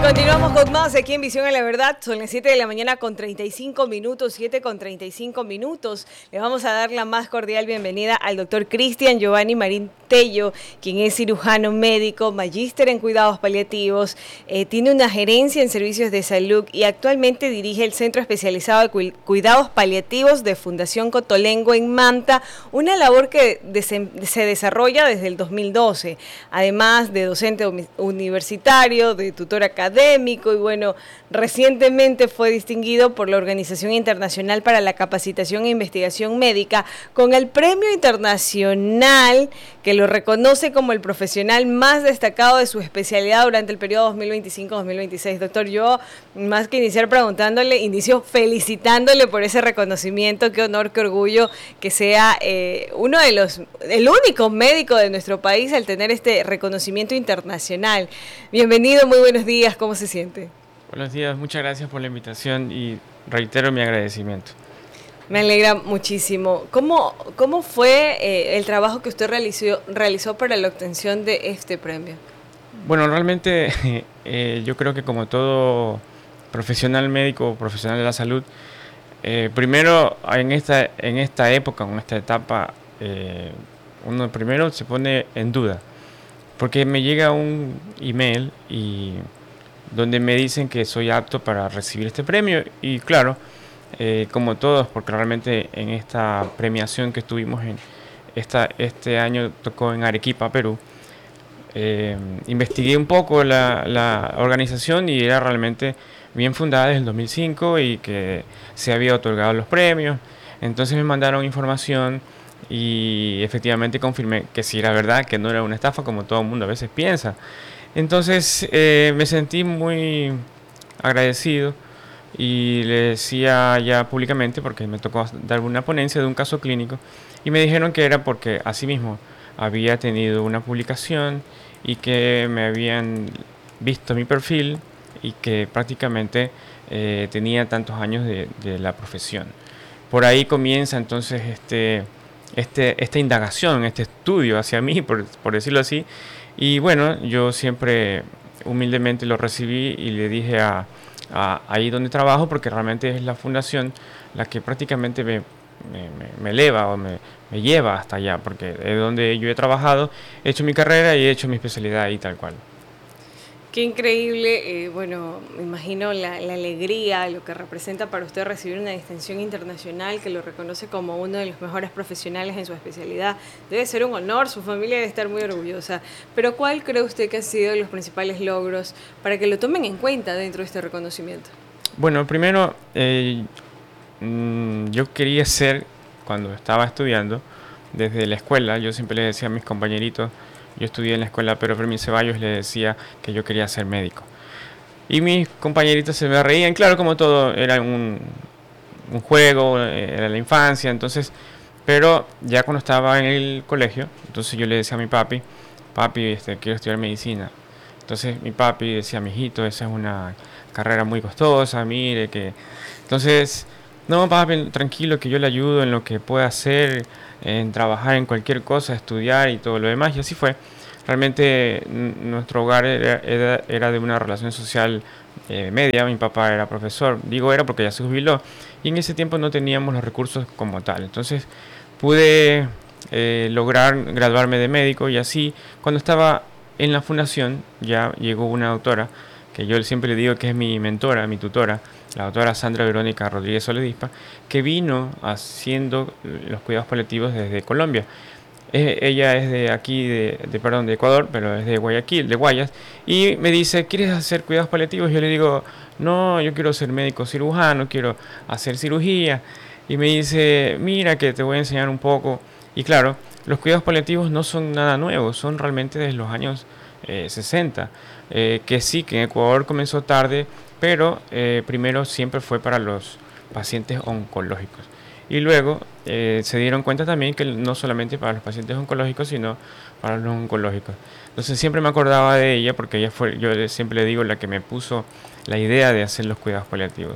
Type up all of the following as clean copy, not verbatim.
Continuamos con más aquí en Visión a la Verdad. Son las 7 de la mañana con 35 minutos, 7 con 35 minutos. Le vamos a dar la más cordial bienvenida al doctor Cristian Giovanni Marín Tello, quien es cirujano médico, magíster en cuidados paliativos, tiene una gerencia en servicios de salud y actualmente dirige el Centro Especializado de Cuidados Paliativos de Fundación Cotolengo en Manta, una labor que se desarrolla desde el 2012, además de docente universitario, de tutor académico y bueno, recientemente fue distinguido por la Organización Internacional para la Capacitación e Investigación Médica con el Premio Internacional que lo reconoce como el profesional más destacado de su especialidad durante el periodo 2025-2026. Doctor, yo más que iniciar preguntándole, inicio felicitándole por ese reconocimiento. Qué honor, qué orgullo que sea el único médico de nuestro país al tener este reconocimiento internacional. Bienvenido, muy buenos días, ¿cómo se siente? Buenos días, muchas gracias por la invitación y reitero mi agradecimiento. Me alegra muchísimo. ¿Cómo fue el trabajo que usted realizó para la obtención de este premio? Bueno, realmente yo creo que como todo profesional médico o profesional de la salud, primero en esta época, en esta etapa, uno primero se pone en duda, porque me llega un email donde me dicen que soy apto para recibir este premio y claro, como todos, porque realmente en esta premiación que estuvimos este año tocó en Arequipa, Perú, investigué un poco la organización y era realmente bien fundada desde el 2005 y que se había otorgado los premios. Entonces me mandaron información y efectivamente confirmé que sí era verdad, que no era una estafa como todo el mundo a veces piensa. Entonces me sentí muy agradecido y le decía ya públicamente, porque me tocó dar una ponencia de un caso clínico, y me dijeron que era porque asimismo había tenido una publicación y que me habían visto mi perfil y que prácticamente tenía tantos años de la profesión. Por ahí comienza entonces esta indagación, este estudio hacia mí, por decirlo así, y bueno, yo siempre humildemente lo recibí y le dije ahí donde trabajo, porque realmente es la fundación la que prácticamente me eleva o me lleva hasta allá, porque es donde yo he trabajado, he hecho mi carrera y he hecho mi especialidad ahí tal cual. Qué increíble, bueno, me imagino la alegría, lo que representa para usted recibir una distinción internacional que lo reconoce como uno de los mejores profesionales en su especialidad. Debe ser un honor, su familia debe estar muy orgullosa. Pero ¿cuál cree usted que han sido los principales logros para que lo tomen en cuenta dentro de este reconocimiento? Bueno, primero, yo quería ser, cuando estaba estudiando, desde la escuela, yo siempre le decía a mis compañeritos, yo estudié en la escuela Pedro Fermín Ceballos, le decía que yo quería ser médico. Y mis compañeritos se me reían, claro, como todo, era un juego, era la infancia, entonces, pero ya cuando estaba en el colegio, entonces yo le decía a mi papi, quiero estudiar medicina. Entonces mi papi decía, mijito, esa es una carrera muy costosa, mire que... Entonces, no, papi, tranquilo, que yo le ayudo en lo que pueda hacer, en trabajar en cualquier cosa, estudiar y todo lo demás, y así fue. Realmente nuestro hogar era de una relación social media, mi papá era profesor, digo era porque ya se jubiló, y en ese tiempo no teníamos los recursos como tal. Entonces pude lograr graduarme de médico y así, cuando estaba en la fundación, ya llegó una doctora, que yo siempre le digo que es mi mentora, mi tutora, la doctora Sandra Verónica Rodríguez Soledispa, que vino haciendo los cuidados paliativos desde Colombia. Ella es de aquí, de Ecuador, pero es de Guayaquil, de Guayas, y me dice, ¿quieres hacer cuidados paliativos? Yo le digo, no, yo quiero ser médico cirujano, quiero hacer cirugía, y me dice, mira que te voy a enseñar un poco, y claro, los cuidados paliativos no son nada nuevo, son realmente desde los años 60, que sí, que en Ecuador comenzó tarde, pero primero siempre fue para los pacientes oncológicos. Y luego se dieron cuenta también que no solamente para los pacientes oncológicos, sino para los oncológicos. Entonces siempre me acordaba de ella porque ella fue, yo siempre le digo, la que me puso la idea de hacer los cuidados paliativos.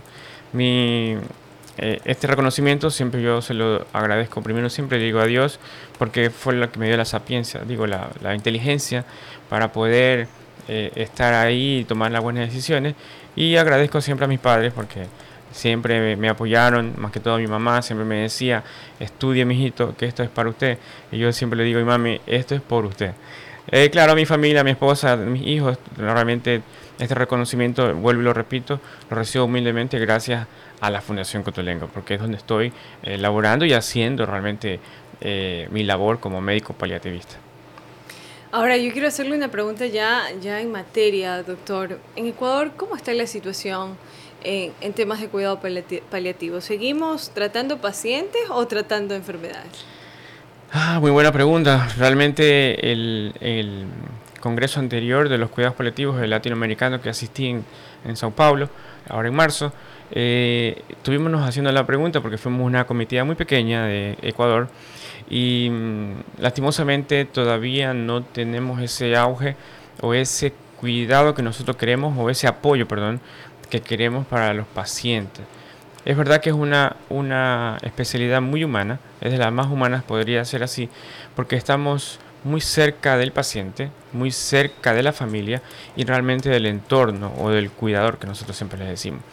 Este reconocimiento siempre yo se lo agradezco. Primero siempre le digo a Dios porque fue la que me dio la sapiencia, digo la inteligencia para poder estar ahí y tomar las buenas decisiones. Y agradezco siempre a mis padres porque siempre me apoyaron, más que todo mi mamá siempre me decía, estudie mijito, que esto es para usted. Y yo siempre le digo a mi mami, esto es por usted. Claro, mi familia, mi esposa, mis hijos, realmente este reconocimiento, vuelvo y lo repito, lo recibo humildemente gracias a la Fundación Cotolengo, porque es donde estoy laborando y haciendo realmente mi labor como médico paliativista. Ahora, yo quiero hacerle una pregunta ya en materia, doctor. En Ecuador, ¿cómo está la situación en temas de cuidado paliativo? ¿Seguimos tratando pacientes o tratando enfermedades? Muy buena pregunta. Realmente el congreso anterior de los cuidados paliativos latinoamericanos que asistí en Sao Paulo, ahora en marzo, estuvimos haciendo la pregunta porque fuimos una comitiva muy pequeña de Ecuador y lastimosamente todavía no tenemos ese auge o ese cuidado que nosotros queremos o ese apoyo, perdón, que queremos para los pacientes. Es verdad que es una especialidad muy humana, es de las más humanas, podría ser así, porque estamos muy cerca del paciente, muy cerca de la familia y realmente del entorno o del cuidador que nosotros siempre les decimos.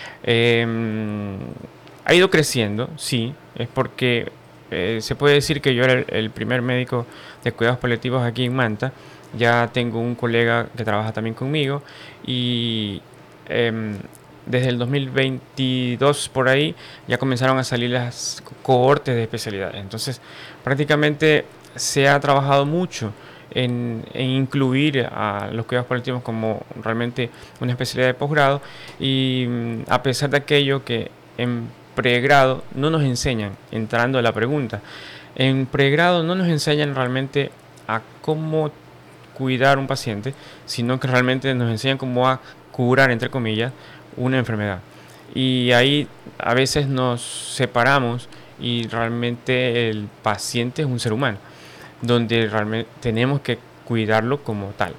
Ha ido creciendo, sí, es porque se puede decir que yo era el primer médico de cuidados paliativos aquí en Manta. Ya tengo un colega que trabaja también conmigo y desde el 2022 por ahí ya comenzaron a salir las cohortes de especialidades. Entonces prácticamente se ha trabajado mucho en incluir a los cuidados paliativos como realmente una especialidad de posgrado y a pesar de aquello que en pregrado no nos enseñan, entrando a la pregunta, en pregrado no nos enseñan realmente a cómo cuidar un paciente, sino que realmente nos enseñan cómo a curar, entre comillas, una enfermedad. Y ahí a veces nos separamos y realmente el paciente es un ser humano, donde realmente tenemos que cuidarlo como tal.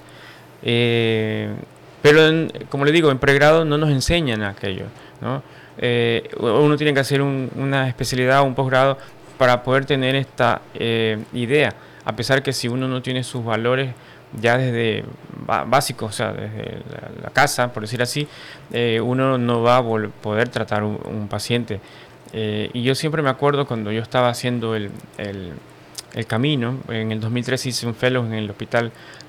Pero como le digo, en pregrado no nos enseñan aquello, ¿no? Uno tiene que hacer una especialidad o un posgrado para poder tener esta idea, a pesar que si uno no tiene sus valores ya desde básicos, o sea, desde la casa, por decir así, uno no va a poder tratar un paciente. Y yo siempre me acuerdo cuando yo estaba haciendo el camino, en el 2003 hice un fellow en el hospital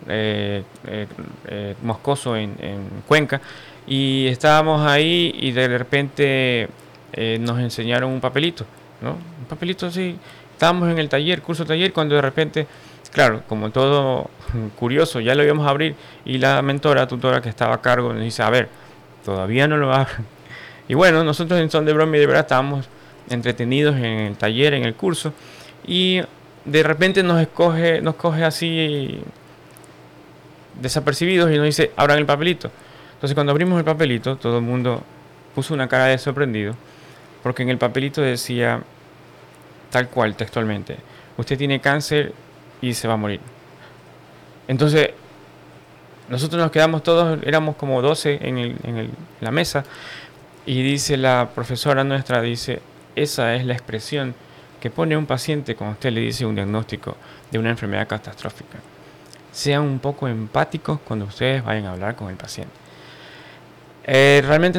Moscoso en Cuenca, y estábamos ahí y de repente nos enseñaron un papelito, ¿no? Un papelito así, estábamos en el taller, curso taller, cuando de repente, claro, como todo curioso, ya lo íbamos a abrir y la tutora que estaba a cargo nos dice, a ver, todavía no lo abren. Y bueno, nosotros en son de broma y de verdad estábamos entretenidos en el taller, en el curso, y de repente nos coge así desapercibidos y nos dice, abran el papelito. Entonces cuando abrimos el papelito, todo el mundo puso una cara de sorprendido, porque en el papelito decía tal cual, textualmente, usted tiene cáncer y se va a morir. Entonces nosotros nos quedamos todos, éramos como 12 en la mesa, y dice la profesora nuestra, dice, esa es la expresión que pone un paciente cuando usted le dice un diagnóstico de una enfermedad catastrófica. Sean un poco empáticos cuando ustedes vayan a hablar con el paciente. Realmente